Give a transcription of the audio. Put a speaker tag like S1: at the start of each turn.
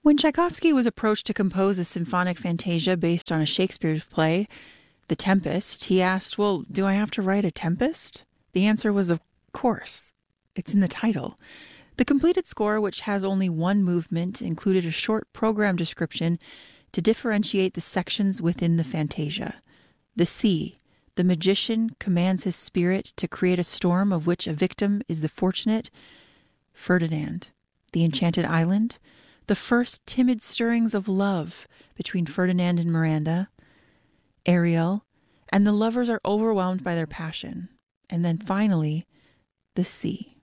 S1: When Tchaikovsky was approached to compose a symphonic fantasia based on a Shakespeare play, The Tempest, he asked, "Well, do I have to write a tempest?" The answer was, of course. It's in the title. The completed score, which has only one movement, included a short program description to differentiate the sections within the fantasia. The sea. The magician commands his spirit to create a storm of which a victim is the fortunate Ferdinand. The enchanted island. The first timid stirrings of love between Ferdinand and Miranda. Ariel. And the lovers are overwhelmed by their passion. And then finally, the sea.